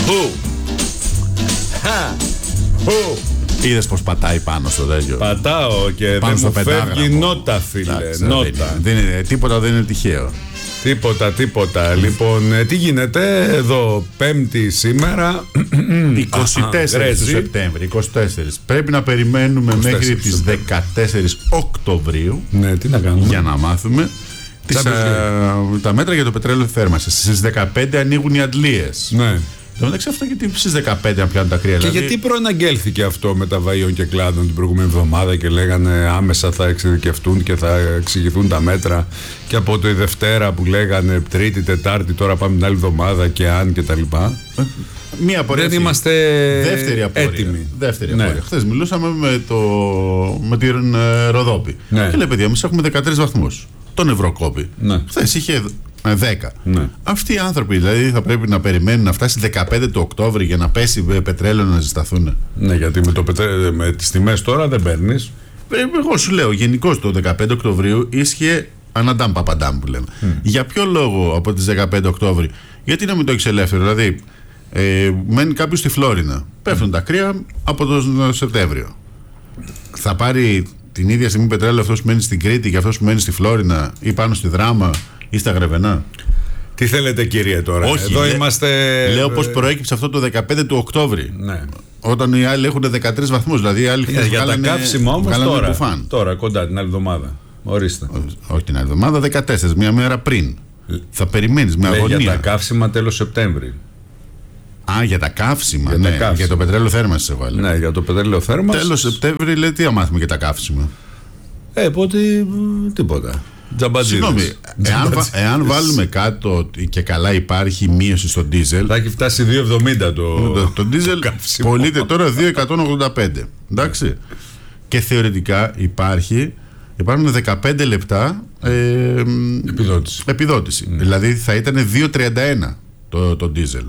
Είδες πως πατάει πάνω στο τέτοιο. Πατάω και πάνω δεν μου φεύγει νότα, φίλε. Νότα. Τίποτα δεν είναι τυχαίο. Τίποτα. Λοιπόν, τι γίνεται εδώ Πέμπτη σήμερα 24 του Σεπτέμβρη. 24. Πρέπει να περιμένουμε 24, μέχρι τις 14 Οκτωβρίου. Ναι, τι να κάνουμε. Για να μάθουμε τα μέτρα για το πετρέλαιο θέρμανσης. Στις 15 ανοίγουν οι αντλίες. Ναι. Το μεταξύ αυτό γιατί στις 15 να πιάνουν τα κρύα. Και γιατί προαναγγέλθηκε αυτό με τα βαΐων και κλάδων την προηγούμενη εβδομάδα και λέγανε άμεσα θα εξειδικευτούν και θα εξηγηθούν τα μέτρα, και από τη Δευτέρα που λέγανε Τρίτη, Τετάρτη, τώρα πάμε την άλλη εβδομάδα και αν και τα λοιπά. Μία απορία. Δεν είμαστε έτοιμοι. Δεύτερη απορία. Χθες μιλούσαμε με την Ροδόπη. Ναι. Και λέει παιδιά, εμείς έχουμε 13 βαθμούς. Τον Ευρωκόπη. Ναι. Χθες είχε 10. Ναι. Αυτοί οι άνθρωποι δηλαδή θα πρέπει να περιμένουν να φτάσει 15 του Οκτώβρη για να πέσει πετρέλαιο να ζεσταθούν. Ναι, γιατί με τις τιμές τώρα δεν παίρνεις. Εγώ σου λέω, γενικώς το 15 Οκτωβρίου ίσχυε αναντάμ παπαντάμ που λέμε. Για ποιο λόγο από τις 15 Οκτώβρη, γιατί να μην το έχεις ελεύθερο? Δηλαδή, μένει κάποιος στη Φλόρινα, πέφτουν τα κρύα από τον Σεπτέμβριο. Θα πάρει την ίδια στιγμή πετρέλαιο αυτός που μένει στην Κρήτη και αυτός που μένει στη Φλόρινα ή πάνω στη Δράμα ή στα Γρεβενά? Τι θέλετε κύριε τώρα? Όχι, εδώ είμαστε. Λέω πως προέκυψε αυτό το 15 του Οκτώβρη. Ναι. Όταν οι άλλοι έχουν 13 βαθμούς. Δηλαδή οι άλλοι για τα καύσιμα όμως τώρα κοντά την άλλη εβδομάδα. Ορίστε. Όχι την άλλη εβδομάδα, 14, μια μέρα πριν. Θα περιμένεις με αγωνία. Για τα καύσιμα τέλος Σεπτέμβρη. Για τα καύσιμα. Για, ναι, για το πετρέλαιο θέρμανσης εγώ έλεγα. Ναι, για το πετρέλαιο θέρμανσης. Τέλος Σεπτέμβρη λέει τι θα μάθουμε για τα καύσιμα. Οπότε τίποτα. Συγγνώμη, εάν βάλουμε κάτω και καλά υπάρχει μείωση στο ντίζελ. Θα έχει φτάσει 2,70 το ντίζελ. Πωλείται τώρα 2,185. Εντάξει. Και θεωρητικά υπάρχουν 15 λεπτά επιδότηση. Δηλαδή θα ήταν 2,31 το ντίζελ.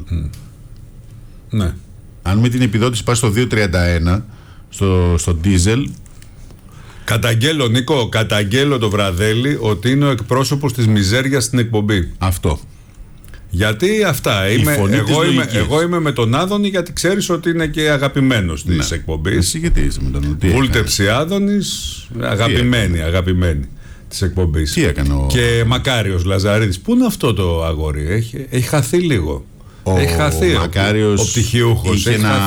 Ναι. Αν με την επιδότηση πάει στο 2,31 στο ντίζελ. Καταγγέλλω, Νίκο, το Βραδέλη ότι είναι ο εκπρόσωπος της μιζέριας στην εκπομπή. Αυτό. Γιατί αυτά. Εγώ είμαι με τον Άδωνη, γιατί ξέρεις ότι είναι και αγαπημένος της εκπομπής. Εσύ γιατί είσαι με τον Βούλτεψη Άδωνης, αγαπημένη της εκπομπής. Τι έκανε Και Μακάριος Λαζαρίδης. Πού είναι αυτό το αγόρι? Έχει χαθεί λίγο. Έχει χαθεί. Ο πτυχιούχος.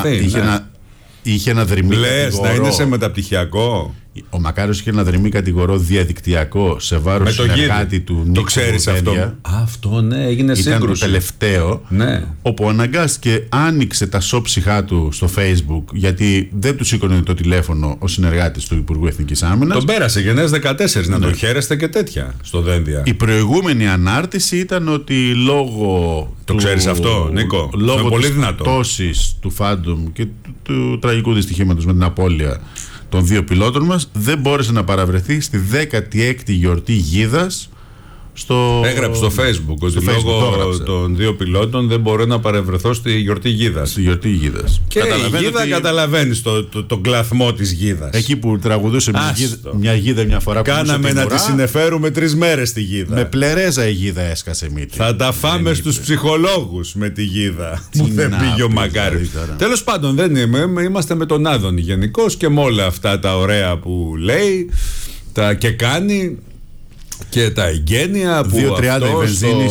Είχε ένα δρυμή κατηγορό. Να είναι σε μεταπτυχιακό. Ο Μακάριος είχε ένα δρυμή κατηγορό διαδικτυακό σε βάρος συνεργάτη του Νίκο. Το ξέρεις αυτό? Αυτό ναι, έγινε σύγκρουση. Ήταν το τελευταίο, όπου αναγκάστηκε, άνοιξε τα σώψυχά του στο Facebook, γιατί δεν του σήκωνε το τηλέφωνο ο συνεργάτης του Υπουργού Εθνικής Άμυνας. Τον πέρασε γενναίες 14, να τον χαίρεστε και τέτοια στο Δένδια. Η προηγούμενη ανάρτηση ήταν ότι λόγω. Το ξέρεις αυτό, Νίκο? Λόγω της πτώσης του Φάντουμ και του τραγικού δυστυχήματος με την απώλεια των δύο πιλότων μας, δεν μπόρεσε να παραβρεθεί στη 16η γιορτή γίδας. Έγραψε στο Facebook ότι λόγω των δύο πιλότων δεν μπορώ να παρευρεθώ στη γιορτή γίδας. Στη γιορτή γίδας. Και η γίδα καταλαβαίνεις τον κλαθμό της γίδας. Εκεί που τραγουδούσε μια γίδα μια φορά. Κάναμε να τη συνεφέρουμε 3 μέρες τη γίδα. Με πλερέζα η γίδα έσκασε μύτη. Θα τα φάμε στους ψυχολόγους με τη γίδα. Που δεν πήγε ο Μακάριος. Τέλος πάντων, δεν είμαστε με τον Άδωνη γενικώς και με όλα αυτά τα ωραία που λέει και κάνει. Και τα εγγένεια που 2,30 η βενζίνη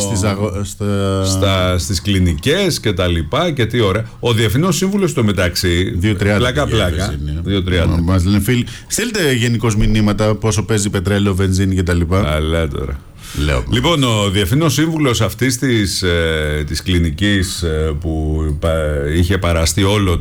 στις κλινικές και τα λοιπά. Και τι ωραία. Ο Διευθυνός Σύμβουλος στο μεταξύ 2,30 πλάκα 2,30. Μας λένε φίλοι, στείλτε γενικώς μηνύματα πόσο παίζει πετρέλαιο, βενζίνη και τα λοιπά. Αλλά τώρα λοιπόν, ο Διευθυνός Σύμβουλος αυτής της κλινικής που είχε παραστεί όλο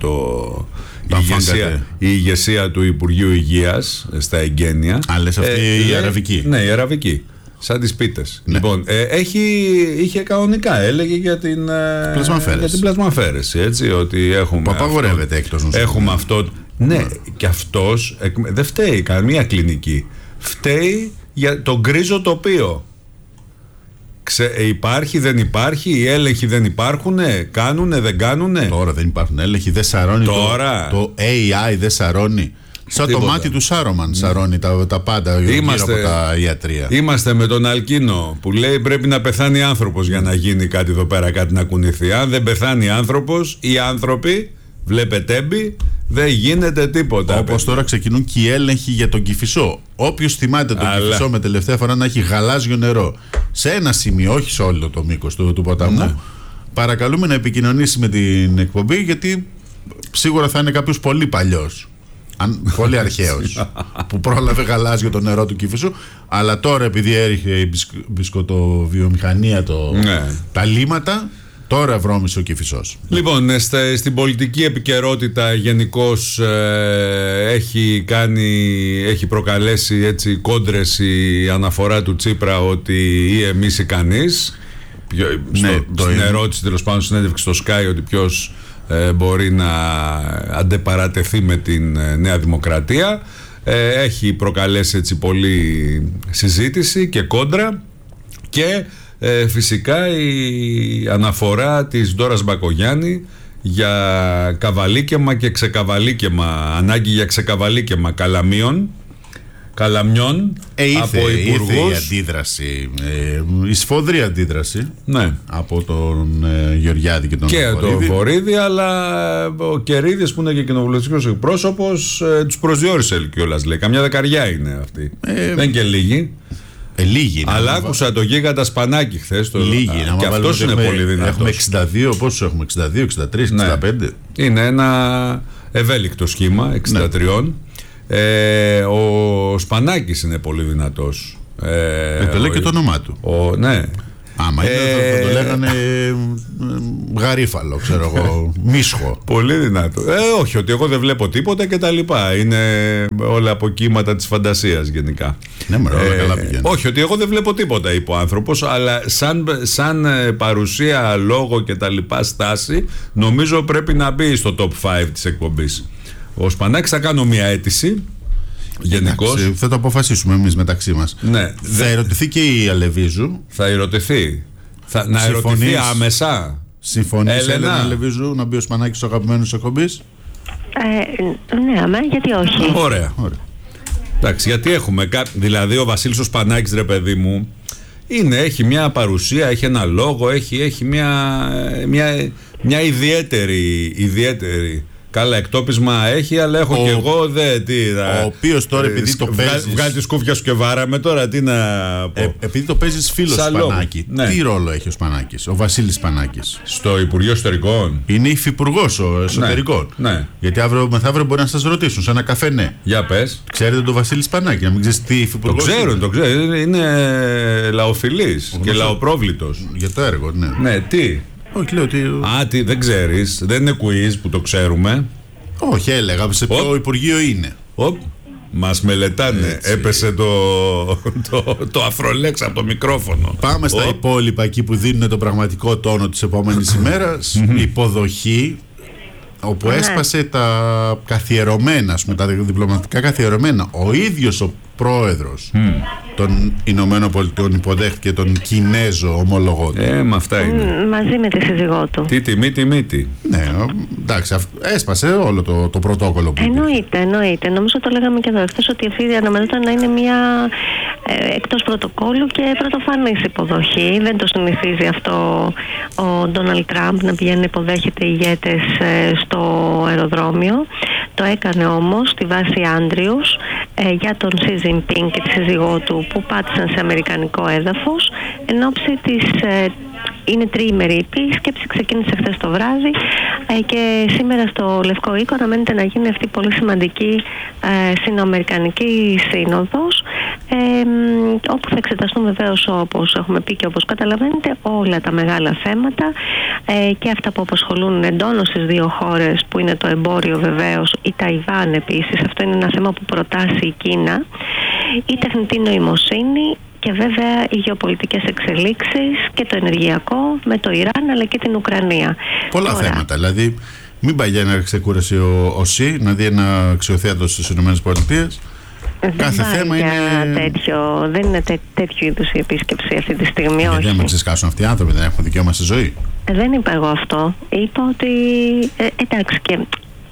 η ηγεσία του Υπουργείου Υγείας στα εγγένεια. Λες αυτή η αραβική. Ναι, η αραβική. Σαν τις πίτες. Ναι. Λοιπόν, είχε κανονικά, έλεγε για την πλασμαφέρεση. Έτσι, ότι έχουμε. Που απαγορεύεται εκτός νοσοκομείου. Έχουμε αυτό. Ναι, και αυτός δεν φταίει καμία κλινική. Φταίει για το γκρίζο τοπίο. Υπάρχει, δεν υπάρχει, οι έλεγχοι δεν υπάρχουνε, κάνουνε, δεν κάνουνε. Τώρα δεν υπάρχουν έλεγχοι, δεν σαρώνει. Τώρα. Το AI δεν σαρώνει. Σαν το μάτι του Σάρομαν σαρώνει τα πάντα γύρω από τα ιατρεία. Είμαστε με τον Αλκίνο που λέει πρέπει να πεθάνει άνθρωπος για να γίνει κάτι εδώ πέρα, κάτι να κουνηθεί. Αν δεν πεθάνει άνθρωπος, οι άνθρωποι, βλέπετε έμπι, δεν γίνεται τίποτα. Όπως τώρα ξεκινούν και οι έλεγχοι για τον Κηφισό. Όποιος θυμάται τον Κηφισό με τελευταία φορά να έχει γαλάζιο νερό σε ένα σημείο, όχι σε όλο το μήκος του ποταμού, παρακαλούμε να επικοινωνήσει με την εκπομπή, γιατί σίγουρα θα είναι κάποιος πολύ παλιός, πολύ αρχαίος, που πρόλαβε γαλάζιο το νερό του Κηφισού. Αλλά τώρα, επειδή έρχεται η μπισκοτοβιομηχανία, τα λίματα, τώρα βρώμησε ο Κηφισός. Λοιπόν, στην πολιτική επικαιρότητα γενικώς έχει προκαλέσει έτσι κόντρες η αναφορά του Τσίπρα ότι ή εμείς ή κανείς. Στην ερώτηση, τέλος πάντων, συνέντευξη στο Sky, ότι ποιος μπορεί να αντεπαρατεθεί με την Νέα Δημοκρατία. Έχει προκαλέσει έτσι πολύ συζήτηση και κόντρα, και φυσικά η αναφορά της Ντόρας Μπακογιάννη για καβαλίκεμα και ξεκαβαλίκεμα, ανάγκη για ξεκαβαλίκεμα καλαμιών από υπουργούς. Ήρθε η αντίδραση, η σφοδρή αντίδραση, από τον Γεωργιάδη και τον Βορίδη, αλλά ο Κερίδης, που είναι και κοινοβουλευτικός εκπρόσωπος, τους προσδιορίσε κιόλας, λέει. Καμιά δεκαριά είναι αυτή, δεν είναι και λίγοι. Λίγοι. Αλλά άκουσα το γίγαντα Σπανάκη χθες. Λίγοι. Και αυτός είναι πολύ δυνατός. Έχουμε 62, πόσους έχουμε? 62, 63, 65. Είναι ένα ευέλικτο σχήμα 63. Ο Σπανάκης είναι πολύ δυνατός. Το λέει και το όνομά του. Ναι. Άμα θα το λέγανε γαρίφαλο, ξέρω εγώ, μίσχο. Πολύ δυνατό. Όχι, ότι εγώ δεν βλέπω τίποτα και τα λοιπά. Είναι όλα από κύματα της φαντασίας γενικά. Ναι, μωρέ, όλα καλά πηγαίνουν. Όχι, ότι εγώ δεν βλέπω τίποτα, είπε ο άνθρωπος, αλλά σαν παρουσία, λόγο και τα λοιπά, στάση, νομίζω πρέπει να μπει στο top 5 της εκπομπής. Ο Σπανάκης θα κάνω μια αίτηση. Γενικώς. Θα το αποφασίσουμε εμείς μεταξύ μας. Ναι. Θα ερωτηθεί και η Αλεβίζου. Θα ερωτηθεί. Να ερωτηθεί άμεσα. Συμφωνείς, Έλενα Αλεβίζου, να μπει ο Σπανάκης στο αγαπημένο της εκπομπής? Ναι, αμέ, γιατί όχι. Ωραία. Εντάξει, γιατί έχουμε δηλαδή ο Βασίλης ο Σπανάκης, ρε παιδί μου, έχει μια παρουσία, έχει ένα λόγο, έχει μια ιδιαίτερη. Καλά, εκτόπισμα έχει, αλλά έχω και εγώ ο οποίος τώρα, επειδή το παίζεις. Βγάλει τη σκούφια σου και βάραμε τώρα, τι να πω. Επειδή το παίζεις φίλος Σπανάκη, τι ρόλο έχει ο Σπανάκης, ο Βασίλης Σπανάκης? Στο Υπουργείο Εσωτερικών. Είναι υφυπουργός εσωτερικών. Ναι. Γιατί αύριο μεθαύριο μπορεί να σας ρωτήσουν σε ένα καφέ, ναι. Για πες. Ξέρετε τον Βασίλη Σπανάκη, να μην ξέρεις τι υφυπουργός? Το ξέρω. Είναι λαοφιλής και λαοπρόβλητος. Για το έργο, ναι. Ναι, τι. Όχι, λέω ότι. Δεν ξέρεις, δεν είναι quiz που το ξέρουμε. Όχι, έλεγα σε ποιο Υπουργείο είναι. Μας μελετάνε. Έτσι. Έπεσε το αφρολέξ από το μικρόφωνο. Πάμε στα υπόλοιπα, εκεί που δίνουν το πραγματικό τόνο της επόμενης ημέρας. Υποδοχή, όπου έσπασε τα καθιερωμένα, τα διπλωματικά καθιερωμένα. Ο ίδιος ο πρόεδρος των Ηνωμένων Πολιτειών υποδέχτηκε τον Κινέζο ομολογό του. Με αυτά είναι. Μαζί με τη σύζυγό του. Τι τιμή. Ναι, εντάξει, έσπασε όλο το πρωτόκολλο που Εννοείται. Νομίζω το λέγαμε και εδώ. Εκτός ότι αυτή αναμενόταν να είναι μια εκτός πρωτοκόλλου και πρωτοφανής υποδοχή. Δεν το συνηθίζει αυτό ο Ντόναλντ Τραμπ, να πηγαίνει να υποδέχεται ηγέτες στο αεροδρόμιο. Το έκανε όμως στη βάση Άντριους για τον Σι Τζινπίνγκ και τη σύζυγό του, που πάτησαν σε αμερικανικό έδαφος εν ώψη της. Είναι τριήμερη η επίσκεψη, ξεκίνησε χθες το βράδυ και σήμερα στο Λευκό Οίκο αναμένεται να γίνει αυτή η πολύ σημαντική συνοαμερικανική σύνοδος, όπου θα εξεταστούν βεβαίως, όπως έχουμε πει και όπως καταλαβαίνετε, όλα τα μεγάλα θέματα και αυτά που απασχολούν εντόνως τις δύο χώρες, που είναι το εμπόριο βεβαίως, η Ταϊβάν επίσης, αυτό είναι ένα θέμα που προτάσει η Κίνα, η τεχνητή νοημοσύνη και βέβαια οι γεωπολιτικές εξελίξεις και το ενεργειακό με το Ιράν αλλά και την Ουκρανία. Πολλά θέματα, δηλαδή μην πάει για να ξεκούρασε ο ΣΥ να δει ένα αξιοθέατο στις ΗΠΑ. Κάθε θέμα είναι. Δεν είναι τέτοιου είδους η επίσκεψη αυτή τη στιγμή. Γιατί δεν με ξεσκάσουν αυτοί οι άνθρωποι, δεν έχουν δικαίωμα στη ζωή. Δεν είπα εγώ αυτό. Είπα ότι εντάξει, και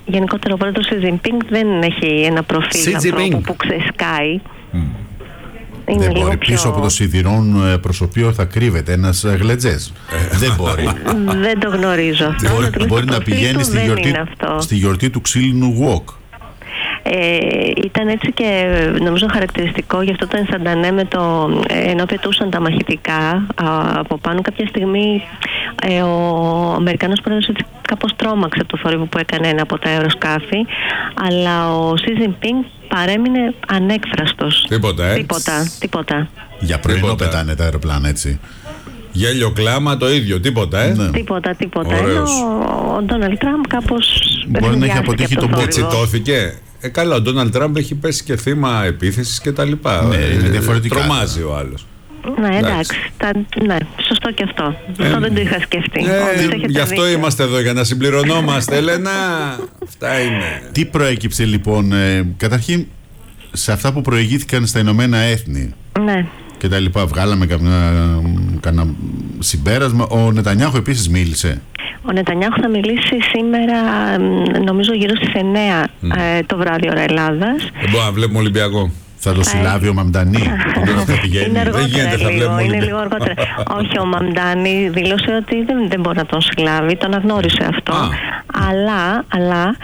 γενικότερα ο πρόεδρος Xi Jinping δεν έχει ένα προφίλ ανθρώπου που ξεσκάει. Δεν μπορεί πίσω από το σιδηρόν προσωπείο θα κρύβεται ένας γλετζές. Δεν μπορεί. Δεν το γνωρίζω. Μπορεί να πηγαίνει στη γιορτή του ξύλινου wok. Ήταν έτσι και νομίζω χαρακτηριστικό γι' αυτό το ενσαντανέ ενώ πετούσαν τα μαχητικά από πάνω. Κάποια στιγμή ο Αμερικανός πρόεδρος έτσι κάπως τρόμαξε από το θόρυβο που έκανε ένα από τα αεροσκάφη, αλλά ο Xi Jinping παρέμεινε ανέκφραστος. Τίποτα. Για πρωινό πετάνε τα αεροπλάνα, έτσι. Γέλιο κλάμα το ίδιο, τίποτα, Ναι. Τίποτα. Ενώ ο Ντόναλντ Τραμπ κάπως μπορεί να έχει αποτύχει τον έτσι τόθηκε. Καλά, ο Ντόναλντ Τραμπ έχει πέσει και θύμα επίθεσης και τα λοιπά. Ναι, διαφορετικά. Τρομάζει ο άλλος. Ναι, εντάξει. Ναι, σωστό και αυτό. Αυτό δεν το είχα σκεφτεί. Γι' αυτό είμαστε εδώ, για να συμπληρωνόμαστε, Έλενα. Αυτά είναι. Τι προέκυψε λοιπόν, καταρχήν, σε αυτά που προηγήθηκαν στα Ηνωμένα Έθνη. Ναι. Και τα λοιπά, βγάλαμε κανένα συμπέρασμα. Ο Νετανιάχου επίσης μίλησε. Ο Νετανιάχου θα μιλήσει σήμερα, νομίζω γύρω στις 9 το βράδυ ώρα Ελλάδας. Δεν μπορούμε να βλέπουμε Ολυμπιακό. Θα το συλλάβει ο Μαμντανί. Δεν γίνεται, θα βλέπουμε. Είναι λίγο αργότερα. Όχι, ο Μαμντανί δήλωσε ότι δεν μπορεί να τον συλλάβει, τον αγνώρισε αυτό. Αλλά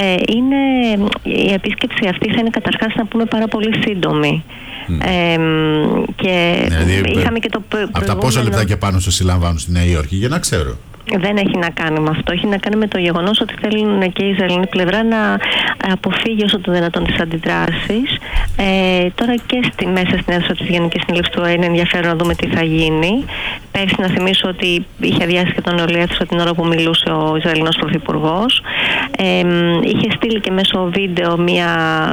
η επίσκεψη αυτή θα είναι καταρχάς, να πούμε, πάρα πολύ σύντομη. Και δηλαδή, είχαμε και το από τα πόσα λεπτά και πάνω σε συλλαμβάνουν στη Νέα Υόρκη, για να ξέρω. Δεν έχει να κάνει με αυτό. Έχει να κάνει με το γεγονός ότι θέλουν και η Ισραηλινή πλευρά να αποφύγει όσο το δυνατόν τις αντιδράσεις. Τώρα και μέσα στην αίθουσα της Γενικής Συνέλευσης του ΟΗΕ είναι ενδιαφέρον να δούμε τι θα γίνει. Πέρσι να θυμίσω ότι είχε αδειάσει και τον νεολαία αίθουσα την ώρα που μιλούσε ο Ισραηλινός Πρωθυπουργός. Είχε στείλει και μέσω βίντεο μια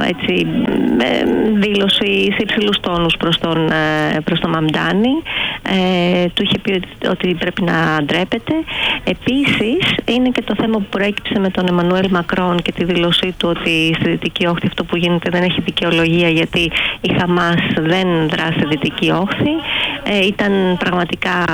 δήλωση σε υψηλούς τόνους προς τον Μαμντάνι. Του είχε πει ότι πρέπει να ντρέπεται. Επίσης είναι και το θέμα που προέκυψε με τον Εμμανουέλ Μακρόν και τη δήλωσή του ότι στη Δυτική Όχθη αυτό που γίνεται δεν έχει δικαιολογία, γιατί η Χαμάς δεν δρά στη Δυτική Όχθη. Ήταν πραγματικά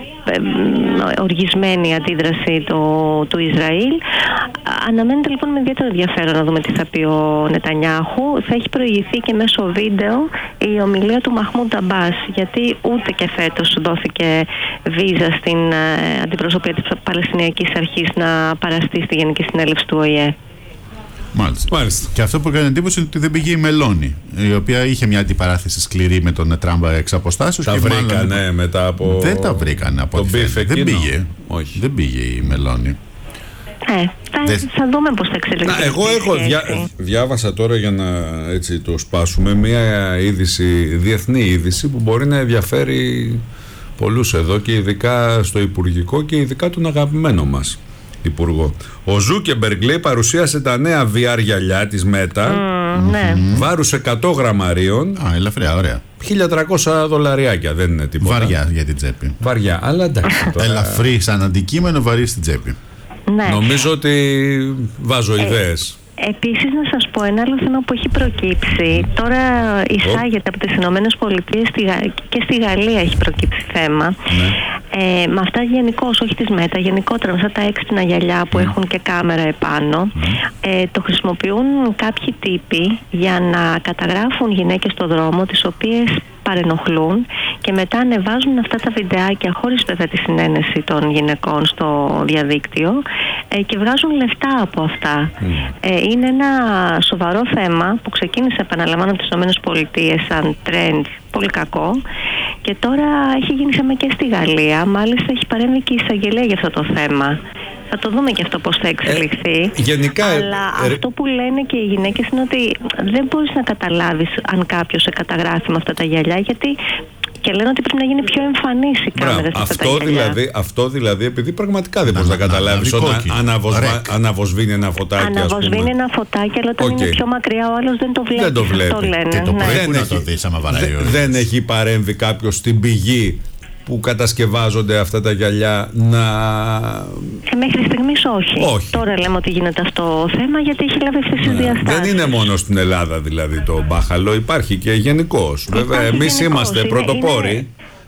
οργισμένη η αντίδραση του Ισραήλ. Αναμένεται λοιπόν με ιδιαίτερο ενδιαφέρον να δούμε τι θα πει ο Νετανιάχου. Θα έχει προηγηθεί και μέσω βίντεο η ομιλία του Μαχμούντ Αμπάς, γιατί ούτε και φέτος δόθηκε βίζα στην αντιπροσωπεία της Παλαιστινιακής Αρχής να παραστεί στη Γενική Συνέλευση του ΟΗΕ. Μάλιστα. Και αυτό που έκανε εντύπωση είναι ότι δεν πήγε η Μελώνη, η οποία είχε μια αντιπαράθεση σκληρή με τον Τραμπ εξ αποστάσεως. Τα βρήκανε μετά από. Δεν τα βρήκανε από ό,τι φαίνεται. Δεν πήγε. Όχι. Δεν πήγε η Μελώνη. Θα δούμε πώς θα εξελιχθεί. Εγώ διάβασα τώρα, για να έτσι το σπάσουμε, μια διεθνή είδηση που μπορεί να ενδιαφέρει πολλούς εδώ, και ειδικά στο Υπουργικό και ειδικά τον αγαπημένο μας Υπουργό. Ο Ζούκεμπεργκ, λέει, παρουσίασε τα νέα VR γυαλιά της Μέτα. Ναι. Βάρους 100 γραμμαρίων. Ελαφριά, ωραία. $1.300, δεν είναι τίποτα. Βαριά για την τσέπη. Βαριά, αλλά εντάξει. Ελαφρύ σαν αντικείμενο, βαρύ στην τσέπη. Ναι. Νομίζω ότι βάζω ιδέες. Επίσης, να σας πω ένα άλλο θέμα που έχει προκύψει. Τώρα εισάγεται από τις Ηνωμένες Πολιτείες και στη Γαλλία έχει προκύψει θέμα. Ναι. Με αυτά γενικώς, όχι της Μέτα, γενικότερα με αυτά τα έξυπνα γυαλιά που έχουν και κάμερα επάνω, το χρησιμοποιούν κάποιοι τύποι για να καταγράφουν γυναίκες στο δρόμο, τις οποίες παρενοχλούν, και μετά ανεβάζουν αυτά τα βιντεάκια χωρίς βέβαια τη συνένεση των γυναικών στο διαδίκτυο και βγάζουν λεφτά από αυτά. Είναι ένα σοβαρό θέμα που ξεκίνησε, επαναλαμβάνω, από τις ΗΠΑ σαν trend πολύ κακό, και τώρα έχει γίνει θέμα και στη Γαλλία. Μάλιστα έχει παρέμβει και η εισαγγελέα για αυτό το θέμα. Θα το δούμε και αυτό πώς θα εξελιχθεί. Γενικά, αλλά αυτό που λένε και οι γυναίκες είναι ότι δεν μπορείς να καταλάβεις αν κάποιος σε καταγράφει με αυτά τα γυαλιά, γιατί και λένε ότι πρέπει να γίνει πιο εμφανής η κάμερα σε αυτά τα γυαλιά. Αυτό δηλαδή, επειδή πραγματικά δεν μπορείς να καταλάβεις όταν αναβοσβήνει ένα φωτάκι. Αναβοσβήνει ένα φωτάκι, αλλά όταν είναι πιο μακριά ο άλλος δεν το βλέπει. Δεν το βλέπει. Αυτό λένε. Και το πρέπει να το δεις άμα βαράει. Δεν έχει παρέμβει κάποιος στην πηγή που κατασκευάζονται αυτά τα γυαλιά μέχρι στιγμής όχι. Τώρα λέμε ότι γίνεται αυτό θέμα, γιατί έχει λάβει αυτές τις διαστάσεις. Δεν είναι μόνο στην Ελλάδα δηλαδή το μπάχαλο, υπάρχει και γενικώς. Βέβαια, εμείς είμαστε πρωτοπόροι.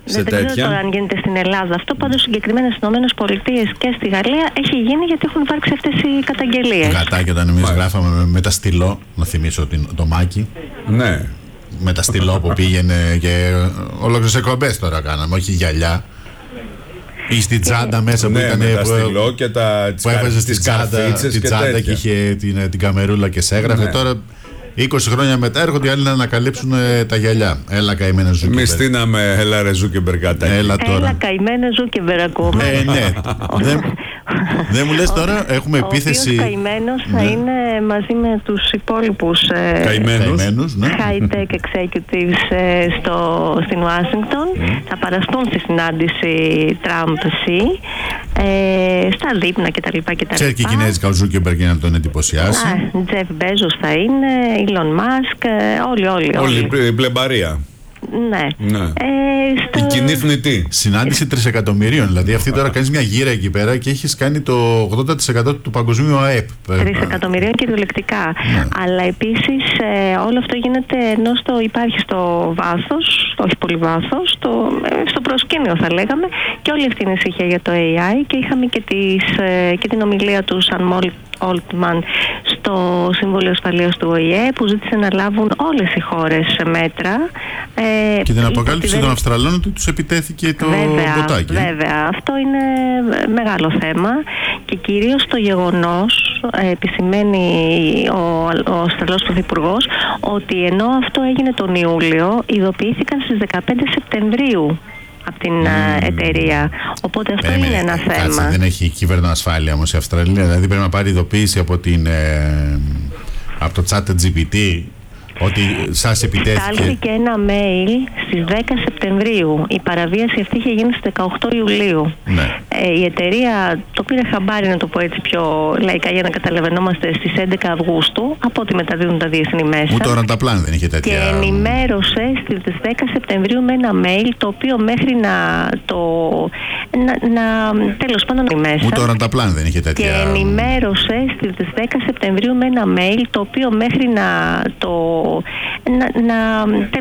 Δεν ξέρω τώρα αν γίνεται στην Ελλάδα αυτό. Πάντως συγκεκριμένα στις ΗΠΑ και στη Γαλλία έχει γίνει, γιατί έχουν υπάρξει αυτές οι καταγγελίες. Γατάκι, όταν εμείς γράφαμε με τα στυλό, να θυμίσω το Μάκη. Ναι. Με τα στυλό που πήγαινε και ολόκληρες εκπομπές τώρα κάναμε, όχι γυαλιά. Ή στην τσάντα μέσα που ήταν. Με τα στυλό και που έβαζε στην τσάντα και είχε την καμερούλα και σε έγραφε. Τώρα 20 χρόνια μετά έρχονται οι άλλοι να ανακαλύψουν τα γυαλιά. Έλα καημένα Ζούκεμπερ. Μη στείναμε, έλα ρε Ζούκεμπερ κατάκι. Έλα καημένα Ζούκεμπερ ακόμα. Ναι. Δεν μου λες τώρα, έχουμε επίθεση. Ο καημένος θα είναι μαζί με τους υπόλοιπους καημένους, ναι. high-tech executives στην Ουάσιγκτον. Θα παραστούν στη συνάντηση Trump-Xi, στα δείπνα κτλ. Ξέρει και η Κινέζικα ο Ζούκεμπερ για να τον εντυπωσιάσει. Τζεφ Μπέζος θα είναι, Elon Musk, όλοι. Όλη η πλεμπαρία. Ναι. Η κοινή θνητή. Συνάντηση 3 εκατομμυρίων. Δηλαδή, αυτή τώρα κάνει μια γύρα εκεί πέρα και έχει κάνει το 80% του παγκοσμίου ΑΕΠ. 3 εκατομμυρίων κυριολεκτικά. Ναι. Αλλά επίσης όλο αυτό γίνεται ενώ υπάρχει στο βάθος, όχι πολύ βάθος, στο προσκήνιο θα λέγαμε, και όλη αυτή η ησυχία για το AI. Και είχαμε και την ομιλία του Σαν Oltmann στο Συμβούλιο Ασφαλείας του ΟΗΕ, που ζήτησε να λάβουν όλες οι χώρες μέτρα. Και την αποκάλυψη των Αυστραλών ότι τους επιτέθηκε το μποτάκι. Βέβαια, αυτό είναι μεγάλο θέμα, και κυρίως το γεγονός, επισημαίνει ο Αυστραλός Πρωθυπουργός, ότι ενώ αυτό έγινε τον Ιούλιο, ειδοποιήθηκαν στις 15 Σεπτεμβρίου από την εταιρεία. Οπότε αυτό είναι ένα θέμα. Δεν έχει κυβερνοασφάλεια όμως η Αυστραλία. Δηλαδή πρέπει να πάρει ειδοποίηση από το ChatGPT ότι σας επιτέθηκε. Στάλθηκε ένα mail στις 10 Σεπτεμβρίου. Η παραβίαση αυτή είχε γίνει στις 18 Ιουλίου. Ναι. Η εταιρεία το πήρε χαμπάρι, να το πω έτσι πιο λαϊκά για να καταλαβαίνόμαστε, στις 11 Αυγούστου, από ό,τι μεταδίδουν τα διεθνή μέσα. Ούτε ο Ρανταπλάν δεν είχε τέτοια. Και ενημέρωσε στις 10 Σεπτεμβρίου με ένα mail, το οποίο μέχρι τέλος πάντων μέσα. Ούτε ο Ρανταπλάν δεν είχε τέτοια. Και ενημέρωσε στις 10 Σεπτεμβρίου με ένα mail, το οποίο μέχρι